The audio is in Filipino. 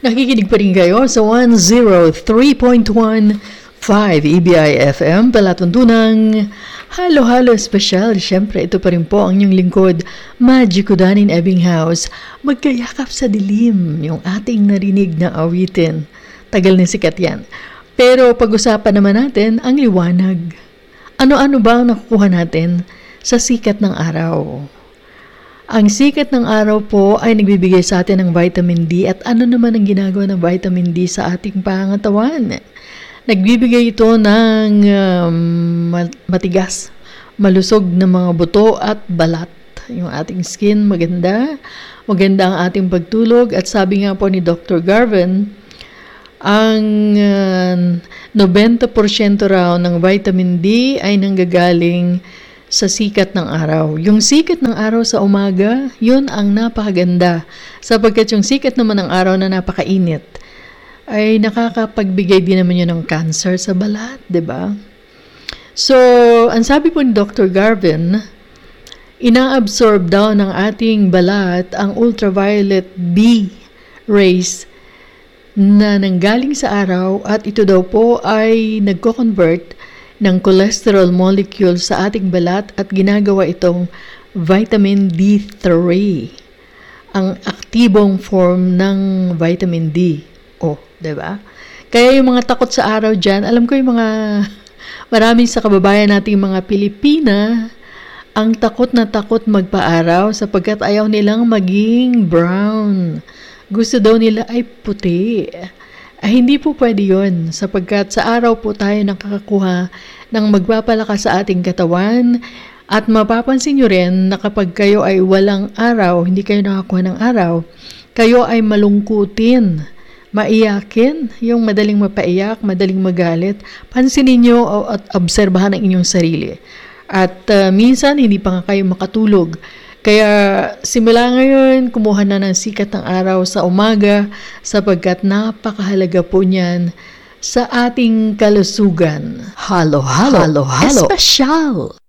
Nakikinig pa rin kayo sa 103.15 EBI-FM, palatuntunang Halo-Halo Special. Siyempre, ito pa rin po ang inyong lingkod, Magico Danin Ebbinghaus. Magkayakap sa dilim, yung ating narinig na awitin. Tagal na sikat yan. Pero pag-usapan naman natin ang liwanag. Ano-ano ba ang nakukuha natin sa sikat ng araw? Ang sikat ng araw po ay nagbibigay sa atin ng vitamin D. At ano naman ang ginagawa ng vitamin D sa ating pangangatawan? Nagbibigay ito ng matigas, malusog na mga buto at balat. Yung ating skin maganda, maganda ang ating pagtulog. At sabi nga po ni Dr. Garvin, ang 90% raw ng vitamin D ay nanggagaling sa sikat ng araw. Yung sikat ng araw sa umaga, yun ang napakaganda. Sapagkat yung sikat naman ng araw na napakainit, ay nakakapagbigay din naman yun ng cancer sa balat, di ba? So, ang sabi po ni Dr. Garvin, ina-absorb daw ng ating balat ang ultraviolet B rays na nanggaling sa araw at ito daw po ay nagko-convert ng cholesterol molecule sa ating balat at ginagawa itong vitamin D3, ang aktibong form ng vitamin D. Oh, diba? Kaya yung mga takot sa araw dyan, alam ko yung mga maraming sa kababayan nating mga Pilipina ang takot na takot magpa-araw sapagkat ayaw nilang maging brown. Gusto daw nila ay puti. Hindi po pwede yun sapagkat sa araw po tayo nakakakuha ng magpapalakas sa ating katawan at mapapansin nyo rin na kapag kayo ay walang araw, hindi kayo nakakuha ng araw, kayo ay malungkutin, maiyakin, yung madaling mapaiyak, madaling magalit. Pansinin nyo at obserbahan ang inyong sarili. At minsan hindi pa nga kayo makatulog. Kaya simula ngayon, kumuha na ng sikat ng araw sa umaga sapagkat napakahalaga po niyan sa ating kalusugan. Halo-halo, halo-halo, espesyal!